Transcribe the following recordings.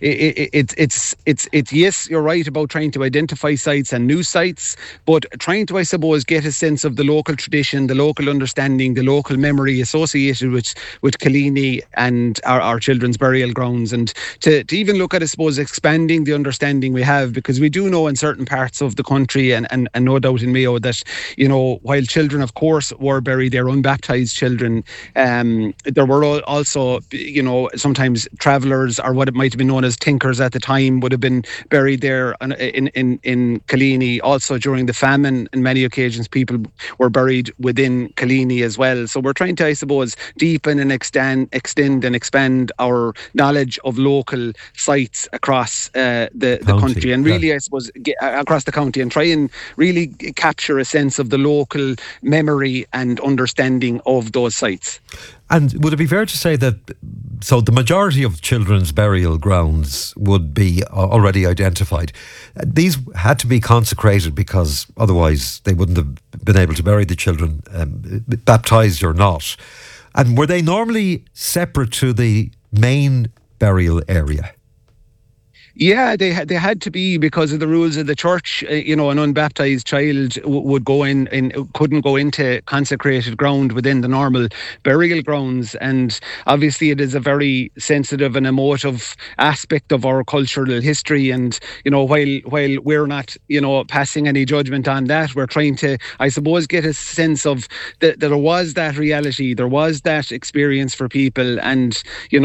it's yes, you're right about trying to identify sites and new sites, but trying to, I suppose, get a sense of the local tradition, the local understanding, the local memory associated with Killeeny and our children's burial grounds, and to even look at, I suppose, expanding the understanding we have, because we do know in certain parts of the country and no doubt in Mayo that, while children, of course, were buried there, unbaptised children, there were also, sometimes travellers, or what it might have been known as tinkers at the time, would have been buried there in Killeeny. Also during the famine, on many occasions, people were buried within Killeeny as well. So we're trying to, I suppose, deepen and extend and expand our knowledge of local sites across the country, and really, I suppose, across the county, and try and really capture a sense of the local memory and understanding of those sites. And would it be fair to say that, so the majority of children's burial grounds would be already identified? These had to be consecrated because otherwise they wouldn't have been able to bury the children, baptised or not. And were they normally separate to the main burial area? Yeah, they had to be, because of the rules of the church. An unbaptised child would go in and couldn't go into consecrated ground within the normal burial grounds. And obviously it is a very sensitive and emotive aspect of our cultural history. And, while we're not, passing any judgment on that, we're trying to, I suppose, get a sense of that there was that reality, there was that experience for people. And,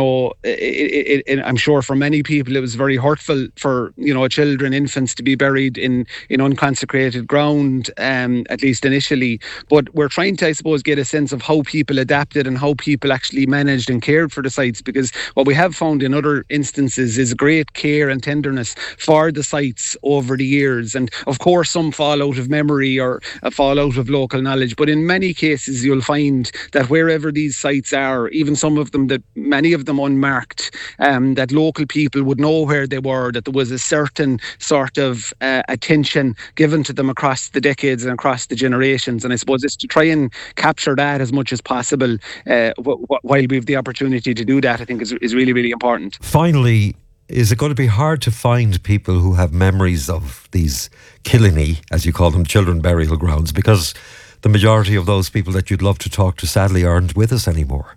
I'm sure for many people it was very hurtful for children, infants, to be buried in unconsecrated ground, at least initially. But we're trying to, I suppose, get a sense of how people adapted and how people actually managed and cared for the sites, because what we have found in other instances is great care and tenderness for the sites over the years. And of course some fall out of memory or fall out of local knowledge, but in many cases you'll find that wherever these sites are, even some of them, that many of them unmarked, that local people would know where they were, that there was a certain sort of attention given to them across the decades and across the generations. And I suppose it's to try and capture that as much as possible while we have the opportunity to do that, I think is really, really important. Finally, is it going to be hard to find people who have memories of these Killeeny, as you call them, children burial grounds? Because the majority of those people that you'd love to talk to sadly aren't with us anymore.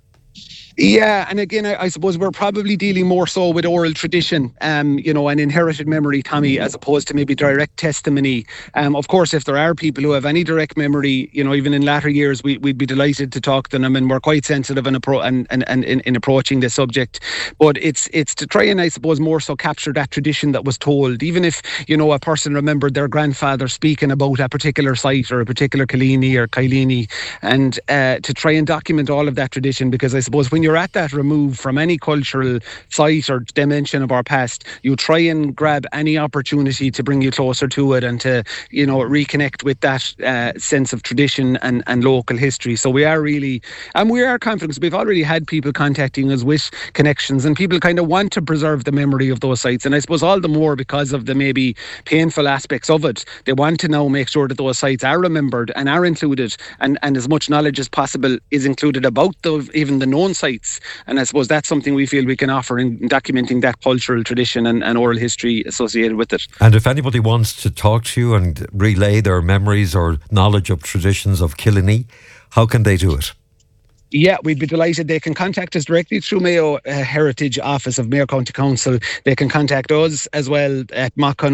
Yeah, and again, I suppose we're probably dealing more so with oral tradition, and inherited memory, Tommy, as opposed to maybe direct testimony. Of course, if there are people who have any direct memory, even in latter years, we'd be delighted to talk to them, and we're quite sensitive in approaching the subject. But it's to try and, I suppose, more so capture that tradition that was told, even if a person remembered their grandfather speaking about a particular site or a particular Killeeny or Killeeny, and to try and document all of that tradition, because I suppose when you're at that remove from any cultural site or dimension of our past, you try and grab any opportunity to bring you closer to it and to, reconnect with that sense of tradition and local history. So we are really, and we are confident, because we've already had people contacting us with connections, and people kind of want to preserve the memory of those sites. And I suppose all the more because of the maybe painful aspects of it, they want to now make sure that those sites are remembered and are included, and as much knowledge as possible is included about even the known sites. And I suppose that's something we feel we can offer in documenting that cultural tradition and oral history associated with it. And if anybody wants to talk to you and relay their memories or knowledge of traditions of Killeeny, how can they do it? Yeah, we'd be delighted. They can contact us directly through Mayo Heritage Office of Mayo County Council. They can contact us as well at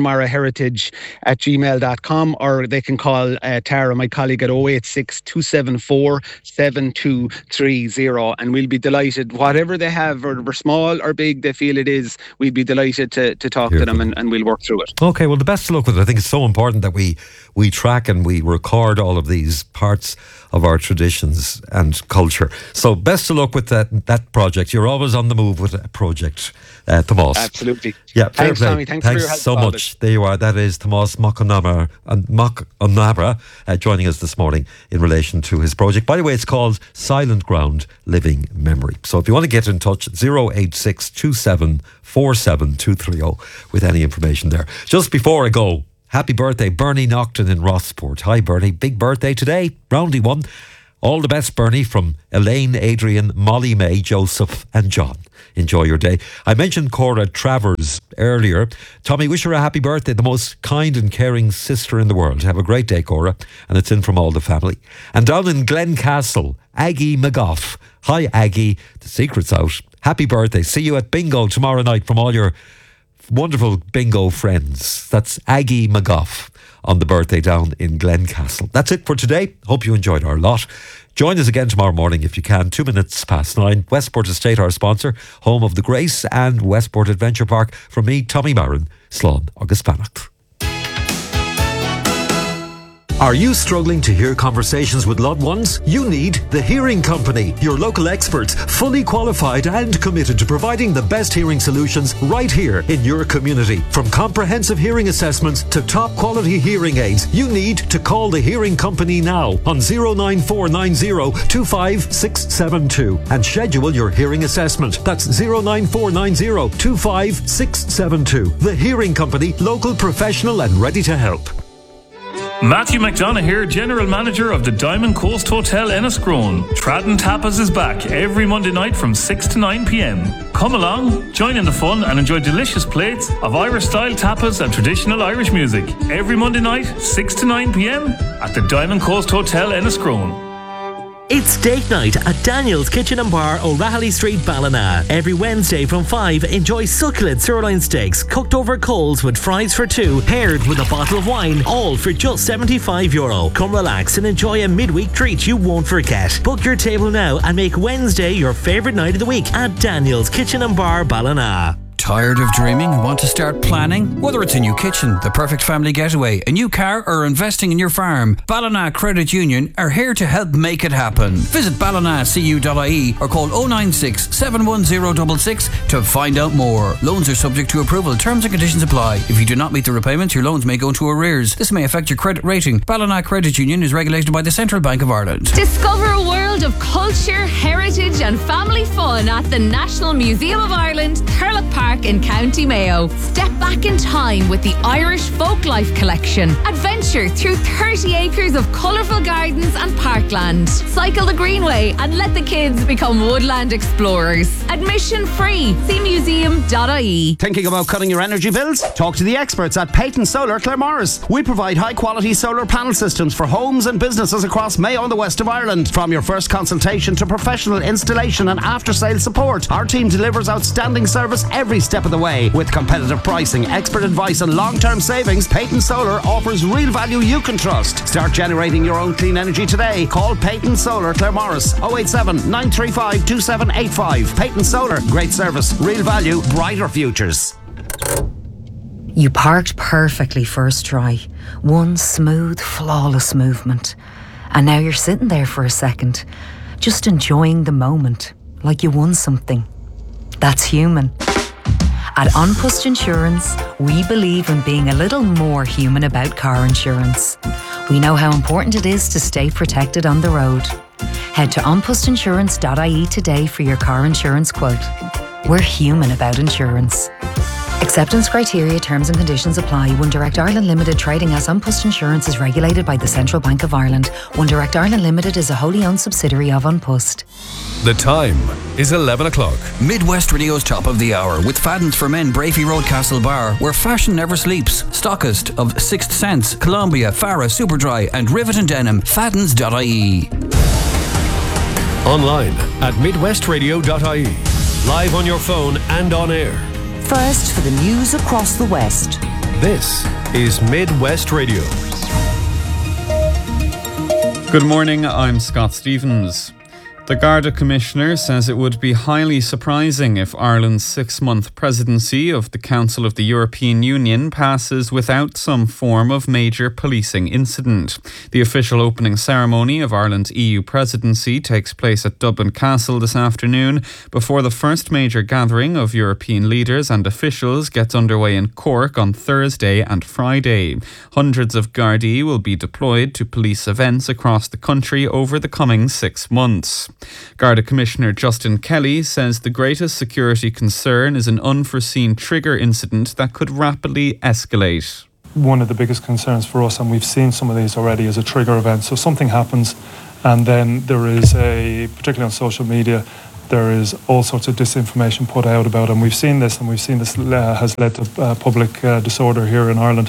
mockconmaraheritage@gmail.com, or they can call Tara, my colleague, at 086 274 7230, and we'll be delighted. Whatever they have, or small or big they feel it is, we'd be delighted to talk to them and we'll work through it. Okay, well, the best of luck with it. I think it's so important that we track and we record all of these parts of our traditions and culture. So best of luck with that project. You're always on the move with a project, Tomás. Absolutely. Yeah, fair thanks, play. Tommy. Thanks for your help. So much. There you are. That is Tomás McConamara joining us this morning in relation to his project. By the way, it's called Silent Ground Living Memory. So if you want to get in touch, 086 27 47 230 with any information there. Just before I go, happy birthday, Bernie Naughton in Rossport. Hi, Bernie. Big birthday today. Roundy one. All the best, Bernie, from Elaine, Adrian, Molly, May, Joseph and John. Enjoy your day. I mentioned Cora Travers earlier. Tommy, wish her a happy birthday, the most kind and caring sister in the world. Have a great day, Cora. And it's in from all the family. And down in Glencastle, Aggie McGough. Hi, Aggie. The secret's out. Happy birthday. See you at bingo tomorrow night from all your wonderful bingo friends. That's Aggie McGough on the birthday down in Glencastle. That's it for today. Hope you enjoyed our lot. Join us again tomorrow morning if you can, 9:02. Westport Estate, our sponsor, home of the Grace and Westport Adventure Park. From me, Tommy Marin, Slán agus Beannacht. Are you struggling to hear conversations with loved ones? You need The Hearing Company, your local experts, fully qualified and committed to providing the best hearing solutions right here in your community. From comprehensive hearing assessments to top quality hearing aids, you need to call The Hearing Company now on 09490 25672 and schedule your hearing assessment. That's 09490 25672. The Hearing Company, local, professional and ready to help. Matthew McDonough here, General Manager of the Diamond Coast Hotel Enniscrone. Tradden Tapas is back every Monday night from 6 to 9 p.m. Come along, join in the fun and enjoy delicious plates of Irish-style tapas and traditional Irish music. Every Monday night, 6 to 9 p.m. at the Diamond Coast Hotel Enniscrone. It's date night at Daniel's Kitchen and Bar, O'Rahilly Street, Ballina. Every Wednesday from 5, enjoy succulent sirloin steaks cooked over coals with fries for two, paired with a bottle of wine, all for just €75. Come relax and enjoy a midweek treat you won't forget. Book your table now and make Wednesday your favourite night of the week at Daniel's Kitchen and Bar, Ballina. Tired of dreaming and want to start planning? Whether it's a new kitchen, the perfect family getaway, a new car or investing in your farm, Ballina Credit Union are here to help make it happen. Visit ballinacu.ie or call 096 71066 to find out more. Loans are subject to approval. Terms and conditions apply. If you do not meet the repayments, your loans may go into arrears. This may affect your credit rating. Ballina Credit Union is regulated by the Central Bank of Ireland. Discover a world of culture, heritage and family fun at the National Museum of Ireland, Thurlock Park in County Mayo. Step back in time with the Irish Folklife Collection. Adventure through 30 acres of colourful gardens and parkland. Cycle the Greenway and let the kids become woodland explorers. Admission free. See museum.ie. Thinking about cutting your energy bills? Talk to the experts at Peyton Solar Claremorris. We provide high quality solar panel systems for homes and businesses across Mayo and the west of Ireland. From your first consultation to professional installation and after sales support, our team delivers outstanding service every step of the way. With competitive pricing, expert advice and long-term savings, Peyton Solar offers real value you can trust. Start generating your own clean energy today. Call Peyton Solar Claremorris 087 935 2785. Peyton Solar, great service, real value, brighter futures. You parked perfectly first try. One smooth, flawless movement. And now you're sitting there for a second, just enjoying the moment, like you won something. That's human. At An Post Insurance, we believe in being a little more human about car insurance. We know how important it is to stay protected on the road. Head to onpostinsurance.ie today for your car insurance quote. We're human about insurance. Acceptance criteria, terms and conditions apply. One Direct Ireland Limited, trading as An Post Insurance, is regulated by the Central Bank of Ireland. One Direct Ireland Limited is a wholly owned subsidiary of An Post. The time is 11 o'clock. Midwest Radio's top of the hour with Faddens for Men, Brafey Road, Castle Bar, where fashion never sleeps. Stockist of Sixth Sense, Columbia, Farah, Superdry and Rivet and Denim. Faddens.ie. Online at midwestradio.ie. Live on your phone and on air. First for the news across the West. This is Midwest Radio. Good morning, I'm Scott Stevens. The Garda Commissioner says it would be highly surprising if Ireland's 6-month presidency of the Council of the European Union passes without some form of major policing incident. The official opening ceremony of Ireland's EU presidency takes place at Dublin Castle this afternoon before the first major gathering of European leaders and officials gets underway in Cork on Thursday and Friday. Hundreds of Gardaí will be deployed to police events across the country over the coming 6 months. Garda Commissioner Justin Kelly says the greatest security concern is an unforeseen trigger incident that could rapidly escalate. One of the biggest concerns for us, and we've seen some of these already, is a trigger event. So something happens And then there is particularly on social media, there is all sorts of disinformation put out about it. And we've seen this has led to public disorder here in Ireland.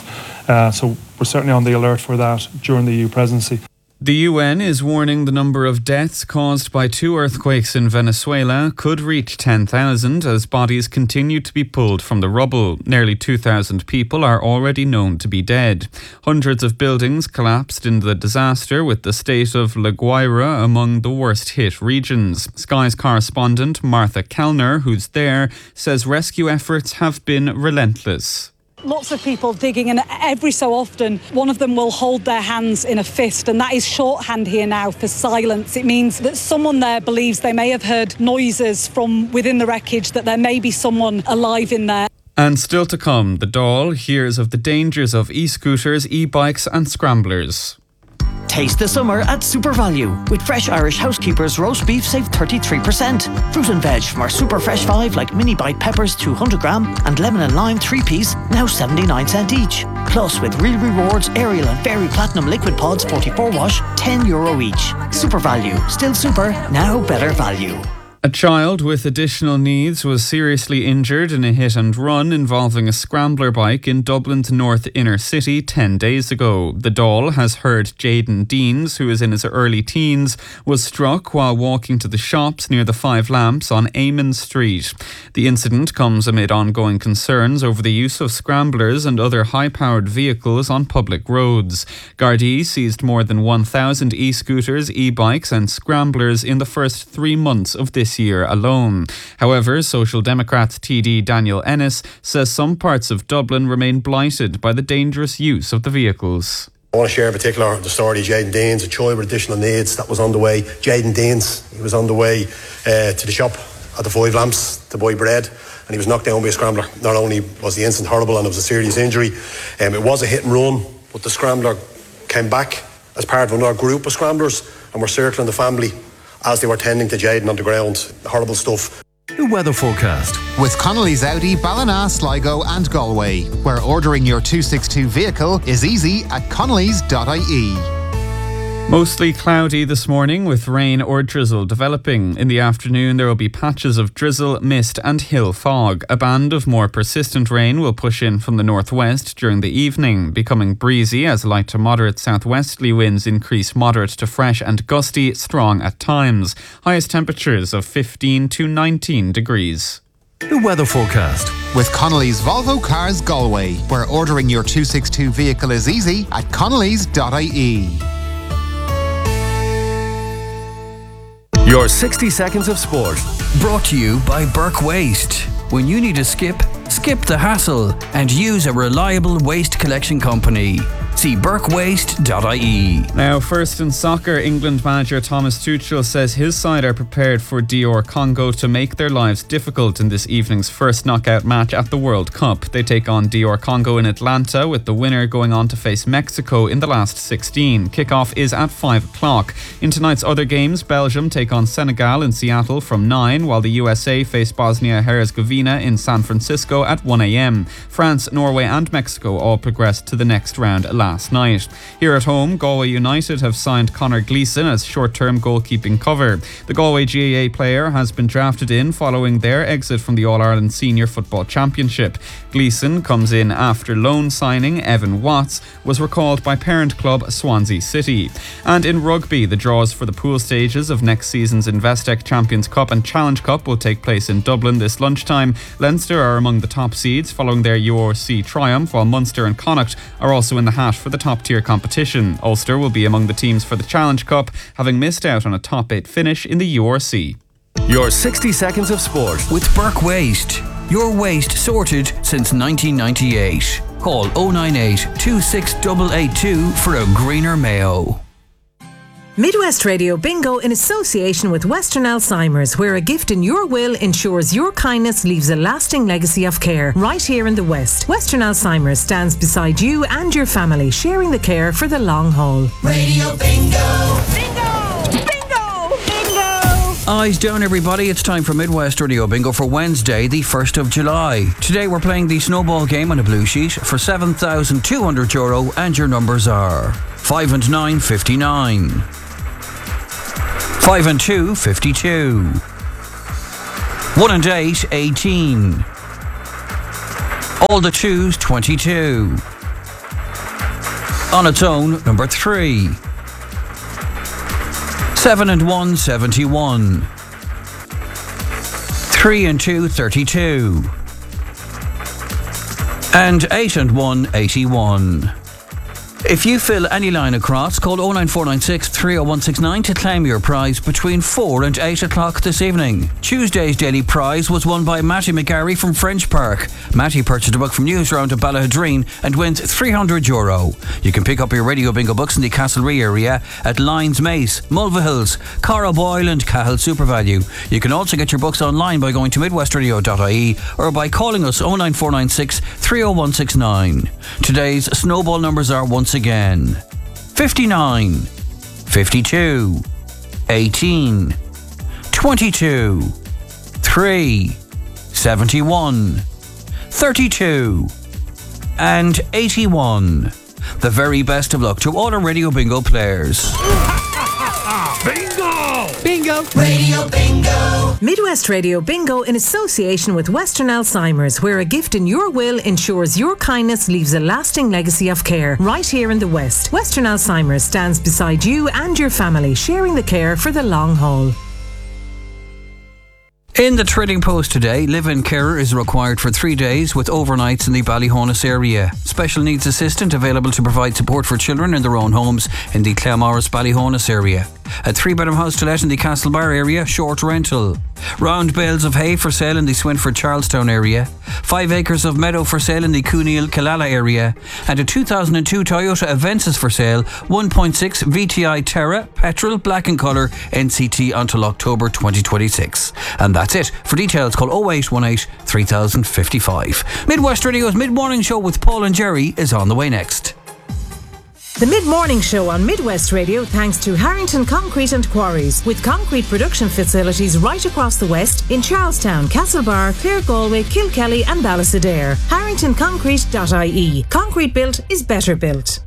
So we're certainly on the alert for that during the EU presidency. The UN is warning the number of deaths caused by 2 earthquakes in Venezuela could reach 10,000 as bodies continue to be pulled from the rubble. Nearly 2,000 people are already known to be dead. Hundreds of buildings collapsed in the disaster, with the state of La Guaira among the worst hit regions. Sky's correspondent Martha Kellner, who's there, says rescue efforts have been relentless. Lots of people digging, and every so often one of them will hold their hands in a fist, and that is shorthand here now for silence. It means that someone there believes they may have heard noises from within the wreckage, that there may be someone alive in there. And still to come, the Dáil hears of the dangers of e-scooters, e-bikes and scramblers. Taste the summer at Super Value. With fresh Irish Housekeepers roast beef, save 33%. Fruit and veg from our Super Fresh 5 like mini bite peppers 200 gram and lemon and lime 3-piece, now 79 cents each. Plus with Real Rewards, Ariel and Fairy Platinum liquid pods 44 wash, €10 each. Super Value. Still super, now better value. A child with additional needs was seriously injured in a hit and run involving a scrambler bike in Dublin's North Inner City 10 days ago. The Dáil has heard Jaden Deans, who is in his early teens, was struck while walking to the shops near the Five Lamps on Eamon Street. The incident comes amid ongoing concerns over the use of scramblers and other high-powered vehicles on public roads. Gardaí seized more than 1,000 e-scooters, e-bikes and scramblers in the first 3 months of this year alone. However, Social Democrats TD Daniel Ennis says some parts of Dublin remain blighted by the dangerous use of the vehicles. I want to share in particular the story of Jaden Deans, a child with additional needs that was on the way. Jaden Deans, he was on the way to the shop at the Five Lamps to buy bread, and he was knocked down by a scrambler. Not only was the incident horrible and it was a serious injury, it was a hit and run, but the scrambler came back as part of another group of scramblers and were circling the family as they were tending to Jaden on the ground. Horrible stuff. The weather forecast with Connolly's Audi, Ballina, Sligo and Galway, where ordering your 262 vehicle is easy at connellys.ie. Mostly cloudy this morning with rain or drizzle developing. In the afternoon there will be patches of drizzle, mist and hill fog. A band of more persistent rain will push in from the northwest during the evening, becoming breezy as light to moderate southwesterly winds increase moderate to fresh and gusty, strong at times. Highest temperatures of 15 to 19 degrees. The weather forecast with Connolly's Volvo Cars Galway, where ordering your 262 vehicle is easy at connellys.ie. Your 60 seconds of sport. Brought to you by Burke Waste. When you need a skip the hassle and use a reliable waste collection company. See burkewaste.ie. Now, first in soccer, England manager Thomas Tuchel says his side are prepared for DR Congo to make their lives difficult in this evening's first knockout match at the World Cup. They take on DR Congo in Atlanta, with the winner going on to face Mexico in the last 16. Kickoff is at 5 o'clock. In tonight's other games, Belgium take on Senegal in Seattle from 9, while the USA face Bosnia-Herzegovina in San Francisco at 1 a.m. France, Norway and Mexico all progressed to the next round last night. Here at home, Galway United have signed Conor Gleeson as short-term goalkeeping cover. The Galway GAA player has been drafted in following their exit from the All-Ireland Senior Football Championship. Gleeson comes in after loan signing Evan Watts was recalled by parent club Swansea City. And in rugby, the draws for the pool stages of next season's Investec Champions Cup and Challenge Cup will take place in Dublin this lunchtime. Leinster are among the top seeds following their URC triumph, while Munster and Connacht are also in the hat for the top tier competition. Ulster will be among the teams for the Challenge Cup, having missed out on a top 8 finish in the URC. Your 60 seconds of sport with Burke Waste. Your waste sorted since 1998. Call 098 26882 for a greener Mayo. Midwest Radio Bingo in association with Western Alzheimer's, where a gift in your will ensures your kindness leaves a lasting legacy of care right here in the West. Western Alzheimer's stands beside you and your family, sharing the care for the long haul. Radio Bingo! Bingo! Bingo! Bingo! Eyes down, everybody. It's time for Midwest Radio Bingo for Wednesday, the 1st of July. Today we're playing the snowball game on a blue sheet for €7,200, and your numbers are 5 and 9, 59. 5 and 2, 52. 1 and 8, 18. All the 2s, 22. On its own, number 3. 7 and 1, 71. 3 and 2, 32. And 8 and 1, 81. If you fill any line across, call 09496 30169 to claim your prize between 4 and 8 o'clock this evening. Tuesday's daily prize was won by Matty McGarry from French Park. Matty purchased a book from Newsround of Ballahadreen and wins €300. You can pick up your Radio Bingo books in the Castlerea area at Lyons Mace, Mulvihills, Cara Boyle and Cahill SuperValue. You can also get your books online by going to midwestradio.ie or by calling us 09496 30169. Today's snowball numbers are once again 59, 52, 18, 22, 3, 71, 32 and 81. The very best of luck to all our Radio Bingo players. Bingo! Bingo! Radio Bingo! Midwest Radio Bingo in association with Western Alzheimer's, where a gift in your will ensures your kindness leaves a lasting legacy of care. Right here in the West, Western Alzheimer's stands beside you and your family, sharing the care for the long haul. In the Trading Post today, live-in carer is required for 3 days with overnights in the Ballyhonus area. Special needs assistant available to provide support for children in their own homes in the Claremorris Ballyhonus area. A 3-bedroom house to let in the Castlebar area, short rental. Round bales of hay for sale in the Swinford Charlestown area. 5 acres of meadow for sale in the Cooneal Killala area. And a 2002 Toyota Avensis for sale, 1.6 VTI Terra, petrol, black in colour, NCT until October 2026. And that's it. For details, call 0818 3055. Midwest Radio's mid-morning show with Paul and Jerry is on the way next. The Mid-Morning Show on Midwest Radio thanks to Harrington Concrete and Quarries, with concrete production facilities right across the West in Charlestown, Castlebar, Clare Galway, Kilkelly and Ballysadare. HarringtonConcrete.ie. Concrete built is better built.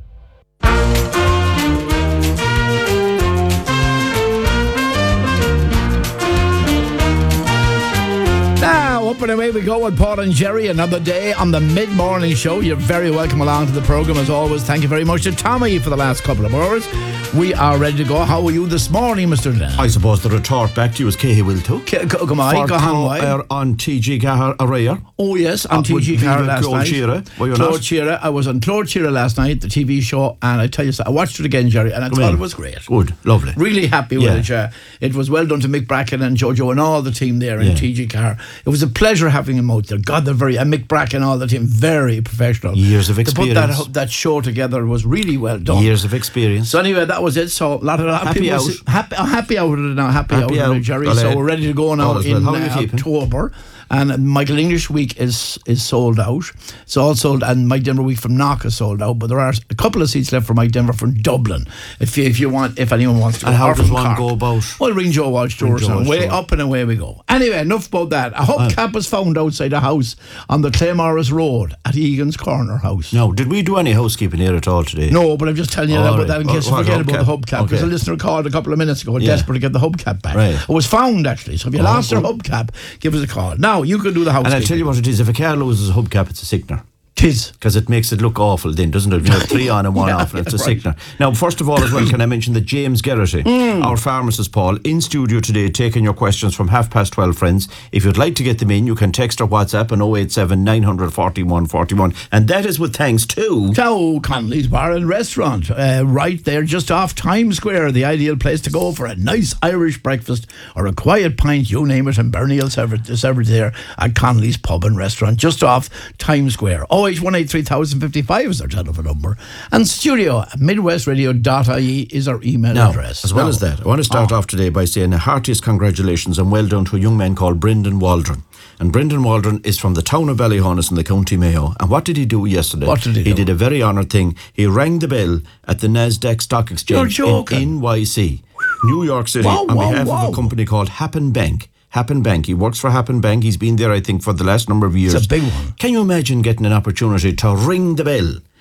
Now, up and away we go with Paul and Jerry. Another day on the Mid-Morning Show. You're very welcome along to the programme as always. Thank you very much to Tommy for the last couple of hours. We are ready to go. How are you this morning, Mr. Dan? I suppose the retort back to you is Cahy will too. Come on, on TG Gahar Araya. Oh yes, on TG Gahar last night. Claude Shearer. I was on Claude Shearer last night, the TV show, and I tell you, I watched it again, Jerry, and I thought it was great. Good, lovely. Really happy with it. It was well done to Mick Bracken and Jojo and all the team there in TG Gahar. It was a pleasure having him out there. God, they're and Mick Bracken, all the team, very professional. Years of experience. To put that show together was really well done. Years of experience. So anyway, that was it. So a lot of happy out. Happy out of it now. Happy out of it, Jerry. So we're ready to go now in October. And Michael English Week is sold out. It's all sold, and Mike Denver Week from Knock is sold out. But there are a couple of seats left for Mike Denver from Dublin. If anyone wants to go. And how does one go about? Well, ring Joe Walsh Doors and way up and away we go. Anyway, enough about that. A hubcap was found outside a house on the Claremorris Road at Egan's Corner House. No, did we do any housekeeping here at all today? No, but I'm just telling you about that in case you forget about the hubcap. Because a listener called a couple of minutes ago, desperate to get the hubcap back. Right. It was found actually. So if you lost your hubcap, give us a call. Now you can do the housekeeping. And I'll tell you what it is, if a car loses a hubcap, it's a sickener. Tis. Because it makes it look awful then, doesn't it? You know, 3 on and 1 off, and it's a sickener. Now, first of all as well, can I mention that James Geraghty, our pharmacist Paul, in studio today, taking your questions from 12:30, friends. If you'd like to get them in, you can text or WhatsApp on 087 941 41. And that is with thanks to Connolly's Bar and Restaurant, right there just off Times Square, the ideal place to go for a nice Irish breakfast or a quiet pint, you name it, and Bernie will serve it there at Connolly's Pub and Restaurant, just off Times Square. 08183 3055 is our telephone number, and studio at midwestradio.ie is our email address. As well as that, I want to start off today by saying the heartiest congratulations and well done to a young man called Brendan Waldron. And Brendan Waldron is from the town of Ballyhonus in the County Mayo. And what did he do yesterday? What did he do? He did a very honoured thing. He rang the bell at the NASDAQ Stock Exchange in NYC, New York City, on behalf of a company called Happen Bank. Happen Bank. He works for Happen Bank. He's been there, I think, for the last number of years. It's a big one. Can you imagine getting an opportunity to ring the bell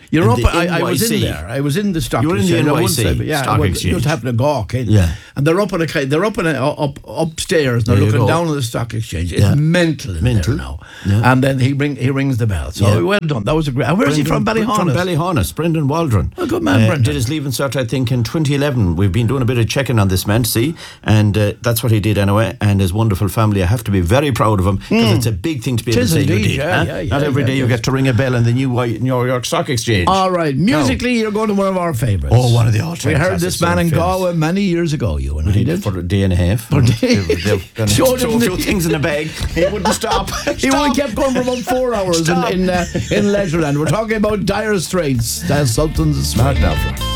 You're And up. the I was in NYC. there. I was in the stock You were in exchange. the I wouldn't NYC say, but yeah, stock I exchange. just happened to gawk in. Yeah. And they're up upstairs. They're There you looking go. down on the stock exchange. It's Yeah. mental in there now. Yeah. And then he rings the bell. So Yeah. well done. That was a great. Where's he from? Ballyhonus. From Ballyhonus, Brendan Waldron. Oh, good man, Brendan. Did his leaving cert, I think, in 2011. We've been doing a bit of checking on this man, see, and that's what he did anyway. And his wonderful family, I have to be very proud of him because it's a big thing to be able to say you did. Not every day you get to ring a bell in the New York Stock Exchange. All right, musically, you're going to one of our favourites. Oh, one of the all-time We heard classics, this man in famous. Galway many years ago. You and I did For a day and a half. For a day. They've done Sure throw a didn't few things in the bag. He wouldn't stop. He only kept going for about 4 hours in Leisureland. We're talking about Dire Straits. Sultan's Smart now.